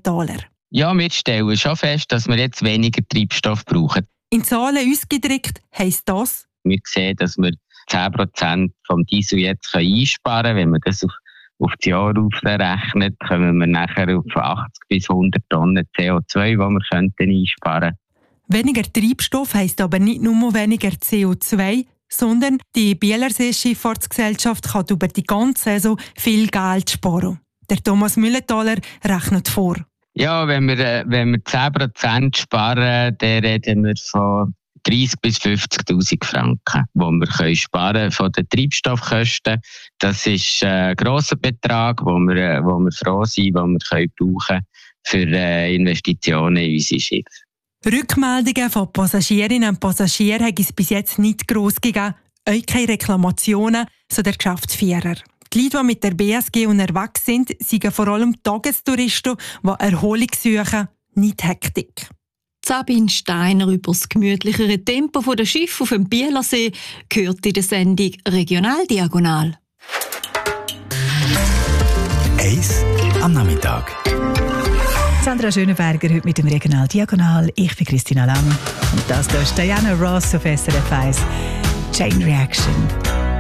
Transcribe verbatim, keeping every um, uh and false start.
Mülletaler. Ja, wir stellen schon fest, dass wir jetzt weniger Treibstoff brauchen. In Zahlen ausgedrückt heisst das: Wir sehen, dass wir zehn Prozent vom Diesel jetzt einsparen können. Wenn man das auf, auf das Jahr aufrechnet, kommen wir nachher auf achtzig bis hundert Tonnen C O zwei, die wir könnten einsparen könnten. Weniger Treibstoff heisst aber nicht nur weniger C O zwei, sondern die Bielersee Schifffahrtsgesellschaft kann über die ganze Saison viel Geld sparen. Der Thomas Mülletaler rechnet vor. Ja, wenn wir, äh, wenn wir zehn Prozent sparen, dann reden wir von dreißig bis fünfzigtausend Franken, die wir können sparen von den Treibstoffkosten. Das ist ein grosser Betrag, wo wir, wo wir froh sind, den wir können brauchen für äh, Investitionen in unsere Schiffe. Rückmeldungen von Passagierinnen und Passagieren hat es bis jetzt nicht gross gegeben. Auch keine Reklamationen, so der Geschäftsführer. Die Leute, die mit der B S G unterwegs sind, sind vor allem Tagestouristen, die Erholung suchen, nicht Hektik. Sabine Steiner über das gemütlichere Tempo der Schiffe auf dem Bielersee gehört in der Sendung Regionaldiagonal. Eis am Nachmittag. Sandra Schönenberger heute mit dem Regionaldiagonal. Ich bin Christina Lang. Und das ist Diana Ross auf S R F eins. Chain Reaction.